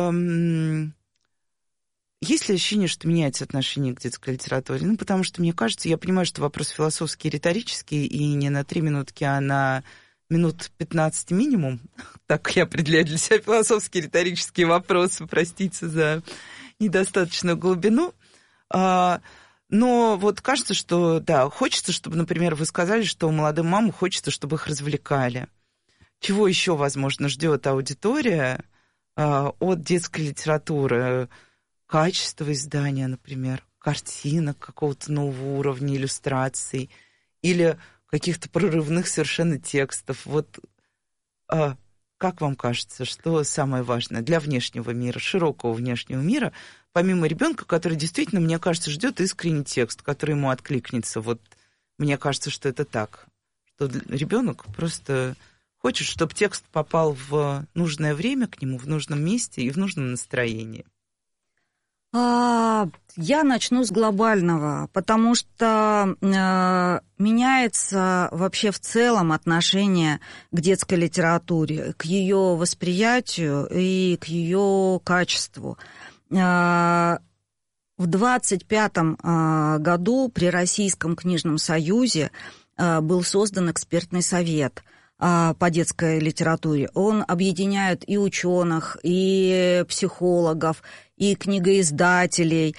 Есть ли ощущение, что меняется отношение к детской литературе? Потому что, мне кажется, я понимаю, что вопрос философский и риторический, и не на 3 минутки, а на минут 15 минимум. Так я определяю для себя философские риторические вопросы, простите за недостаточную глубину. Но вот кажется, что, да, хочется, чтобы, например, вы сказали, что молодым мамам хочется, чтобы их развлекали. Чего еще, возможно, ждет аудитория от детской литературы? Качество издания, например. картинок, какого-то нового уровня иллюстраций или каких-то прорывных совершенно текстов. Вот как вам кажется, что самое важное для внешнего мира, широкого внешнего мира, помимо ребенка, который действительно, мне кажется, ждет искренний текст, который ему откликнется? Вот мне кажется, что это так, что ребенок просто хочет, чтобы текст попал в нужное время к нему, в нужном месте и в нужном настроении. Я начну с глобального, потому что меняется вообще в целом отношение к детской литературе, к ее восприятию и к ее качеству. В 25-м году при Российском книжном союзе был создан экспертный совет по детской литературе. Он объединяет и ученых, и психологов, и книгоиздателей.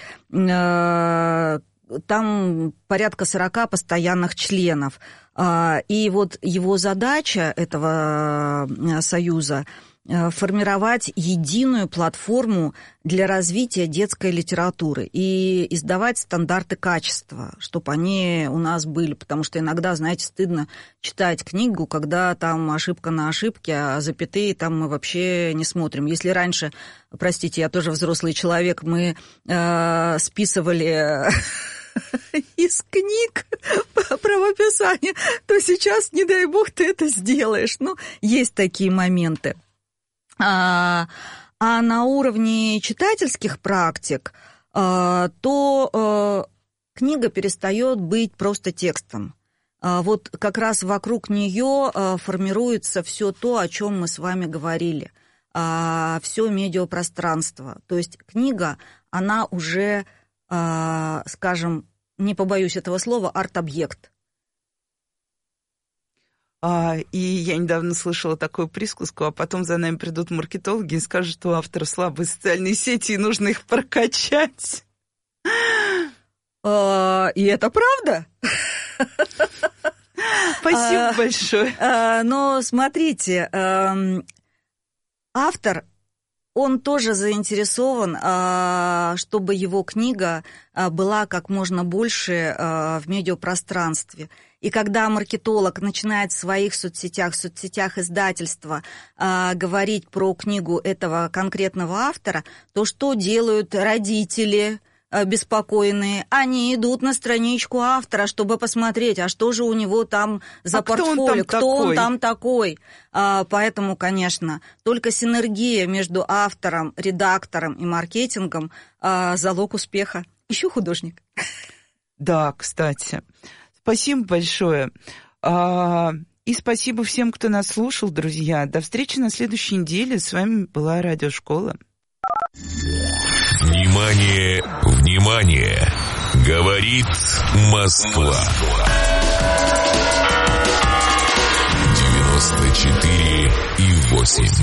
Там порядка 40 постоянных членов. И вот его задача этого союза — формировать единую платформу для развития детской литературы и издавать стандарты качества, чтобы они у нас были. Потому что иногда, знаете, стыдно читать книгу, когда там ошибка на ошибке, а запятые там мы вообще не смотрим. Если раньше, простите, я тоже взрослый человек, мы списывали из книг правописания, то сейчас, не дай бог, ты это сделаешь. Ну, есть такие моменты. А на уровне читательских практик, то книга перестает быть просто текстом. Вот как раз вокруг нее формируется все то, о чем мы с вами говорили, все медиапространство. То есть книга, она уже, скажем, не побоюсь этого слова, арт-объект. И я недавно слышала такую присказку, а потом за нами придут маркетологи и скажут, что у автора слабые социальные сети, и нужно их прокачать. И это правда? Спасибо большое. Но смотрите, автор, он тоже заинтересован, чтобы его книга была как можно больше в медиапространстве. И когда маркетолог начинает в своих соцсетях издательства говорить про книгу этого конкретного автора, то что делают родители беспокойные? Они идут на страничку автора, чтобы посмотреть, а что же у него там за портфолио, кто он там такой. Поэтому, конечно, только синергия между автором, редактором и маркетингом залог успеха. Еще художник. Да, кстати. Спасибо большое. И спасибо всем, кто нас слушал, друзья. До встречи на следующей неделе. С вами была Радиошкола. Внимание, внимание! Говорит Москва. 94,8.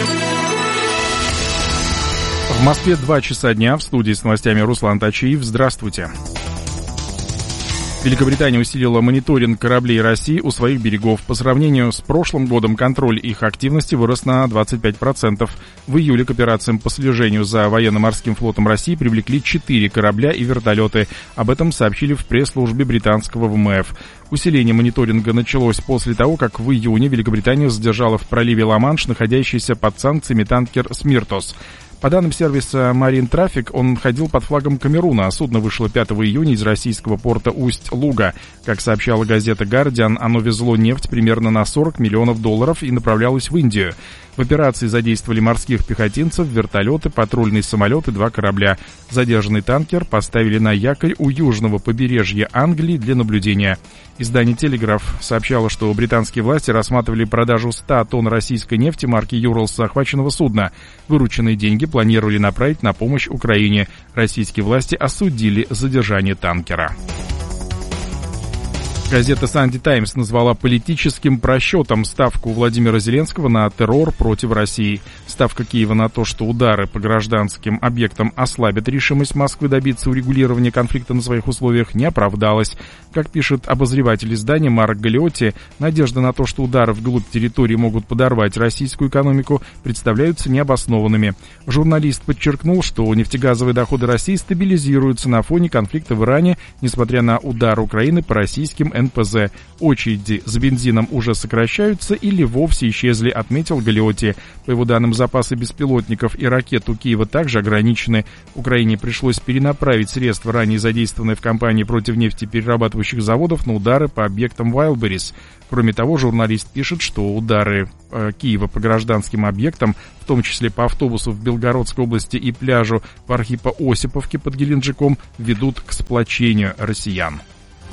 В Москве 2 часа дня. В студии с новостями Руслан Тачиев. Здравствуйте. Великобритания усилила мониторинг кораблей России у своих берегов. По сравнению с прошлым годом контроль их активности вырос на 25%. В июле к операциям по слежению за военно-морским флотом России привлекли 4 корабля и вертолеты. Об этом сообщили в пресс-службе британского ВМФ. Усиление мониторинга началось после того, как в июне Великобритания задержала в проливе Ла-Манш находящийся под санкциями танкер «Смиртос». По данным сервиса Marine Traffic, он ходил под флагом Камеруна. Судно вышло 5 июня из российского порта Усть-Луга. Как сообщала газета «Гардиан», оно везло нефть примерно на $40 миллионов и направлялось в Индию. В операции задействовали морских пехотинцев, вертолеты, патрульный самолет и 2 корабля. Задержанный танкер поставили на якорь у южного побережья Англии для наблюдения. Издание «Телеграф» сообщало, что британские власти рассматривали продажу 100 тонн российской нефти марки «Юралс» с захваченного судна. Вырученные деньги планировали направить на помощь Украине. Российские власти осудили задержание танкера. Газета «Санди Таймс» назвала политическим просчетом ставку Владимира Зеленского на террор против России. Ставка Киева на то, что удары по гражданским объектам ослабят решимость Москвы добиться урегулирования конфликта на своих условиях, не оправдалась. Как пишет обозреватель издания Марк Галиотти, надежды на то, что удары вглубь территории могут подорвать российскую экономику, представляются необоснованными. Журналист подчеркнул, что нефтегазовые доходы России стабилизируются на фоне конфликта в Иране, несмотря на удар Украины по российским НПЗ. Очереди за бензином уже сокращаются или вовсе исчезли, отметил Галиотти. По его данным, запасы беспилотников и ракет у Киева также ограничены. Украине пришлось перенаправить средства, ранее задействованные в кампании против нефтеперерабатывающих заводов, на удары по объектам Wildberries. Кроме того, журналист пишет, что удары Киева по гражданским объектам, в том числе по автобусу в Белгородской области и пляжу в Архипо-Осиповке под Геленджиком, ведут к сплочению россиян.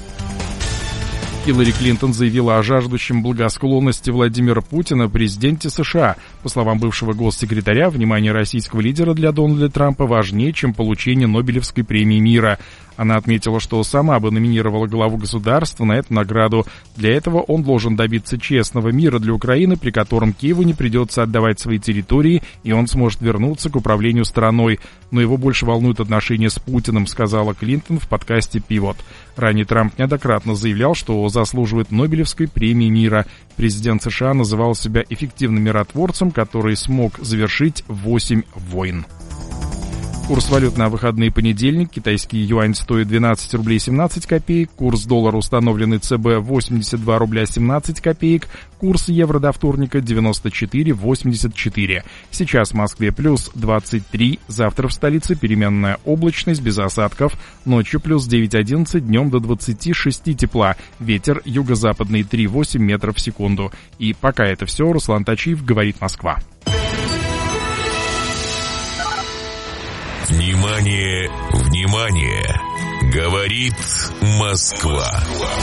Хиллари Клинтон заявила о жаждущем благосклонности Владимира Путина президенте США. По словам бывшего госсекретаря, внимание российского лидера для Дональда Трампа важнее, чем получение Нобелевской премии мира. Она отметила, что сама бы номинировала главу государства на эту награду. Для этого он должен добиться честного мира для Украины, при котором Киеву не придется отдавать свои территории, и он сможет вернуться к управлению страной. Но его больше волнуют отношения с Путиным, сказала Клинтон в подкасте «Пивот». Ранее Трамп неоднократно заявлял, что заслуживает Нобелевской премии мира. Президент США называл себя эффективным миротворцем, который смог завершить 8 войн. Курс валют на выходные понедельник. Китайский юань стоит 12 рублей 17 копеек. Курс доллара, установленный ЦБ, 82 рубля 17 копеек. Курс евро до вторника 94,84. Сейчас в Москве плюс 23. Завтра в столице переменная облачность без осадков. Ночью плюс 9-11, днем до 26 тепла. Ветер юго-западный 3,8 метров в секунду. И пока это все. Руслан Тачиев, говорит Москва. Внимание, внимание! Говорит Москва.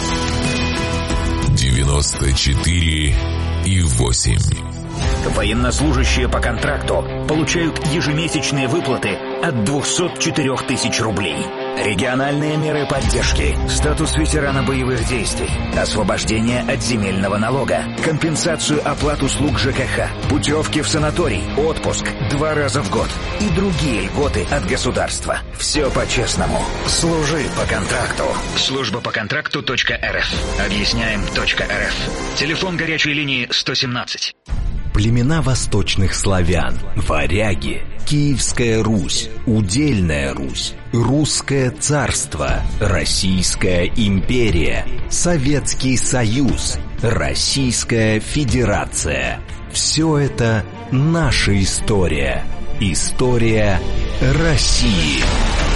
94,8. Военнослужащие по контракту получают ежемесячные выплаты от 204 тысяч рублей. Региональные меры поддержки, статус ветерана боевых действий, освобождение от земельного налога, компенсацию оплат услуг ЖКХ, путевки в санаторий, отпуск 2 раза в год и другие льготы от государства. Все по-честному. Служи по контракту. Служба по контракту.рф. Объясняем.рф. Телефон горячей линии 117. Племена восточных славян, варяги, Киевская Русь, Удельная Русь, Русское царство, Российская империя, Советский Союз, Российская Федерация. Все это наша история. История России.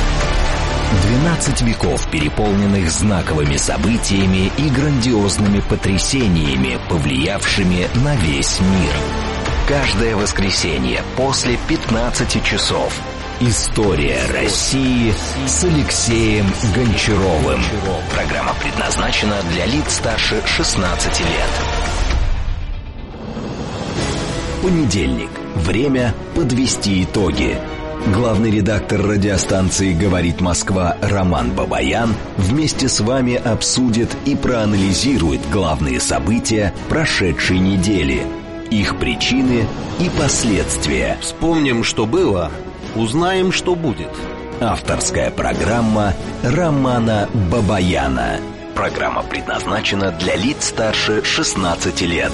12 веков, переполненных знаковыми событиями и грандиозными потрясениями, повлиявшими на весь мир. Каждое воскресенье после 15 часов. История России с Алексеем Гончаровым. Программа предназначена для лиц старше 16 лет. Понедельник. Время подвести итоги. Главный редактор радиостанции «Говорит Москва» Роман Бабаян вместе с вами обсудит и проанализирует главные события прошедшей недели, их причины и последствия. Вспомним, что было, узнаем, что будет. Авторская программа Романа Бабаяна. Программа предназначена для лиц старше 16 лет.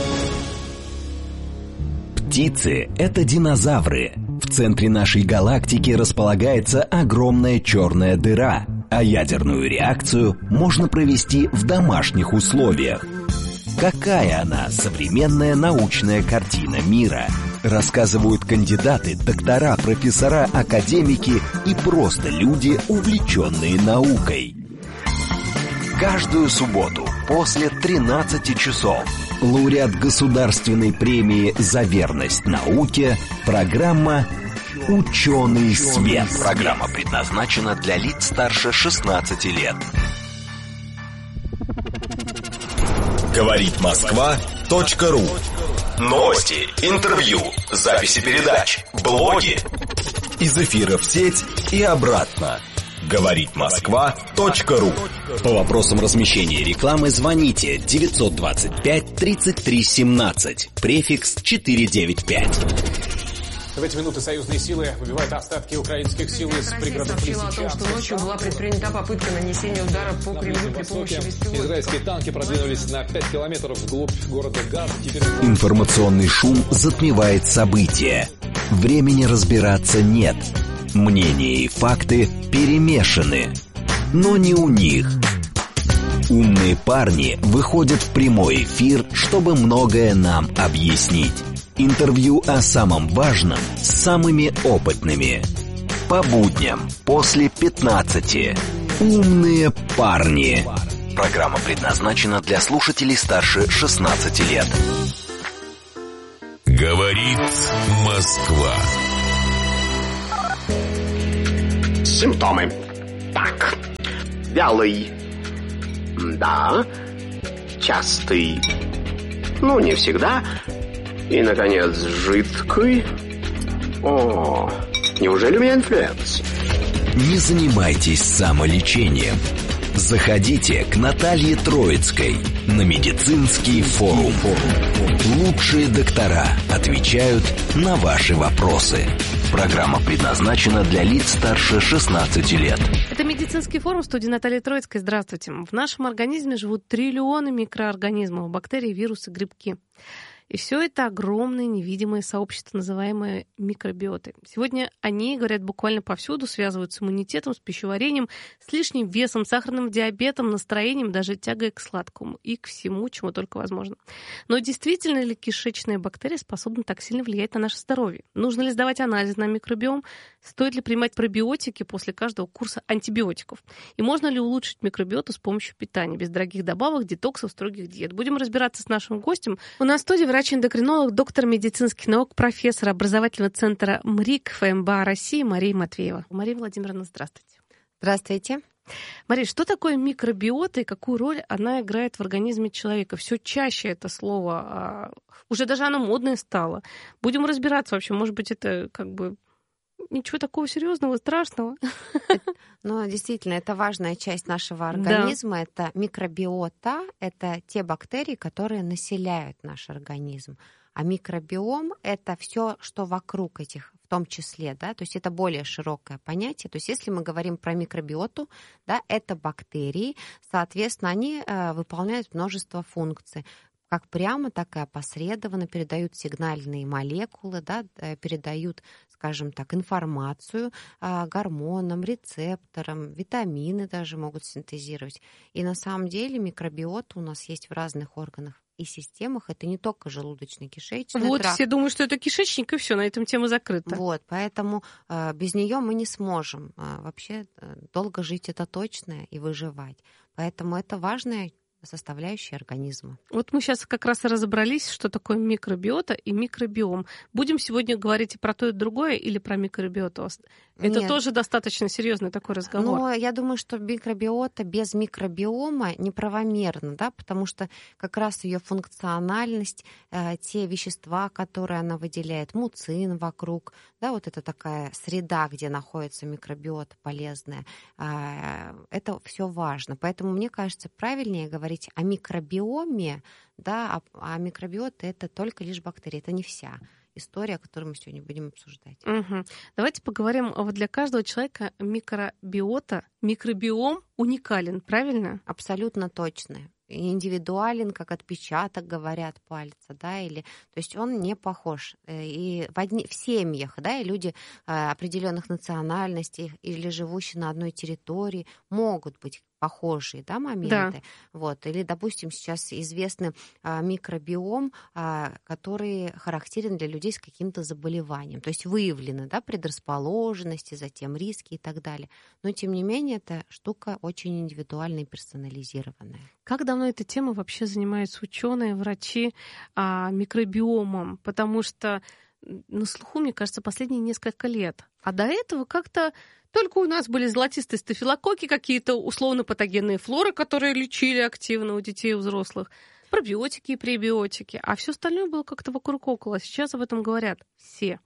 Птицы – это динозавры. В центре нашей галактики располагается огромная черная дыра, а ядерную реакцию можно провести в домашних условиях. Какая она, современная научная картина мира? Рассказывают кандидаты, доктора, профессора, академики и просто люди, увлеченные наукой. Каждую субботу после 13 часов лауреат государственной премии за верность науке, программа «Ученый свет». Программа предназначена для лиц старше 16 лет. Говорит Москва.ру. Новости, интервью, записи передач, блоги. Из эфира в сеть и обратно. Говорит Москва.ру. По вопросам размещения рекламы звоните 925 33 17, префикс 495. В эти минуты союзные силы выбивают остатки украинских сил из пригородов Лисичанска. Сообщила о том, что ночью была предпринята попытка нанесения удара по Кремлю при помощи беспилотников. Израильские танки продвинулись на 5 километров вглубь города Газ. Информационный шум затмевает события. Времени разбираться нет. Мнения и факты перемешаны. Но не у них. Умные парни выходят в прямой эфир, чтобы многое нам объяснить. Интервью о самом важном с самыми опытными. По будням после 15. Умные парни. Программа предназначена для слушателей старше 16 лет. Говорит Москва. Симптомы. Так. Вялый. Да. Частый. Ну, не всегда. И, наконец, жидкий. О, неужели у меня инфлюенс? Не занимайтесь самолечением. Заходите к Наталье Троицкой на медицинский форум. Лучшие доктора отвечают на ваши вопросы. Программа предназначена для лиц старше 16 лет. Это медицинский форум, в студии Наталья Троицкой. Здравствуйте. В нашем организме живут триллионы микроорганизмов, бактерии, вирусы, грибки. И все это огромное невидимое сообщество, называемое микробиотой. Сегодня они говорят буквально повсюду, связывают с иммунитетом, с пищеварением, с лишним весом, сахарным диабетом, настроением, даже тягой к сладкому и к всему, чему только возможно. Но действительно ли кишечные бактерии способны так сильно влиять на наше здоровье? Нужно ли сдавать анализ на микробиом? Стоит ли принимать пробиотики после каждого курса антибиотиков? И можно ли улучшить микробиоту с помощью питания, без дорогих добавок, детоксов, строгих диет? Будем разбираться с нашим гостем. У нас в студии врач-эндокринолог, доктор медицинских наук, профессор образовательного центра МРИК ФМБА России Мария Матвеева. Мария Владимировна, здравствуйте. Здравствуйте. Мария, что такое микробиота и какую роль она играет в организме человека? Все чаще это слово, уже даже оно модное стало. Будем разбираться вообще, может быть, это как бы ничего такого серьезного, страшного. Но действительно, это важная часть нашего организма. Да. Это микробиота, это те бактерии, которые населяют наш организм. А микробиом — это все, что вокруг этих, в том числе, да, то есть это более широкое понятие. То есть если мы говорим про микробиоту, да, это бактерии, соответственно, они выполняют множество функций. Как прямо, так и опосредованно передают сигнальные молекулы, да, передают, скажем так, информацию гормонам, рецепторам, витамины даже могут синтезировать. И на самом деле микробиота у нас есть в разных органах и системах. Это не только желудочно-кишечный тракт. Вот, все думают, что это кишечник, и все, на этом тема закрыта. Вот, поэтому без нее мы не сможем вообще долго жить, это точно, и выживать. Поэтому это важная составляющие организма. Вот мы сейчас как раз и разобрались, что такое микробиота и микробиом. Будем сегодня говорить и про то, и другое, или про микробиоту? Это тоже достаточно серьезный такой разговор. Но я думаю, что микробиота без микробиома неправомерна, да, потому что как раз ее функциональность, те вещества, которые она выделяет, муцин вокруг, да, вот это такая среда, где находится микробиота полезная, это все важно. Поэтому мне кажется, правильнее говорить о микробиоме, да, а микробиота — это только лишь бактерии, это не вся история, которую мы сегодня будем обсуждать. Угу. Давайте поговорим, вот для каждого человека микробиота, микробиом уникален, правильно? Абсолютно точно. Индивидуален, как отпечаток, говорят, пальца, да, или, то есть он не похож. И в семьях, да, и люди определенных национальностей или живущие на одной территории могут быть похожие, да, моменты. Да. Вот. Или, допустим, сейчас известный микробиом, который характерен для людей с каким-то заболеванием. То есть выявлены, да, предрасположенности, затем риски и так далее. Но, тем не менее, эта штука очень индивидуальная и персонализированная. Как давно эта тема вообще занимаются ученые, врачи микробиомом? Потому что на слуху, мне кажется, последние несколько лет. А до этого как-то только у нас были золотистые стафилококки, какие-то условно-патогенные флоры, которые лечили активно у детей и у взрослых, пробиотики и пребиотики, а все остальное было как-то вокруг около. Сейчас об этом говорят все.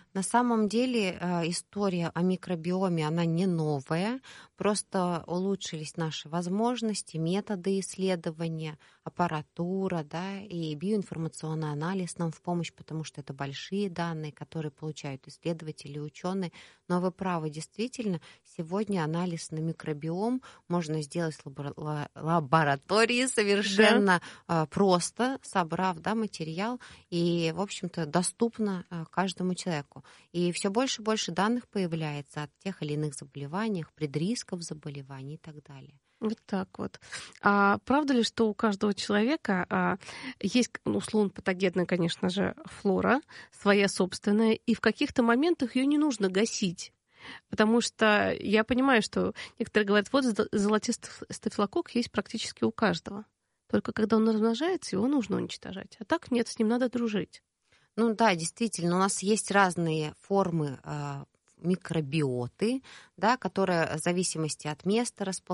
На самом деле история о микробиоме, она не новая, просто улучшились наши возможности, методы исследования, аппаратура, да, и биоинформационный анализ нам в помощь, потому что это большие данные, которые получают исследователи и ученые. Но вы правы, действительно, сегодня анализ на микробиом можно сделать в лаборатории совершенно просто, собрав, да, материал, и, в общем-то, доступно каждому человеку. И все больше и больше данных появляется о тех или иных заболеваниях, предрисков заболеваний и так далее. Вот так вот. А правда ли, что у каждого человека есть, условно, патогенная, конечно же, флора, своя собственная, и в каких-то моментах ее не нужно гасить? Потому что я понимаю, что некоторые говорят, вот золотистый стафилококк есть практически у каждого. Только когда он размножается, его нужно уничтожать. А так нет, с ним надо дружить. Ну да, действительно, у нас есть разные формы микробиоты, да, которые в зависимости от места расположения,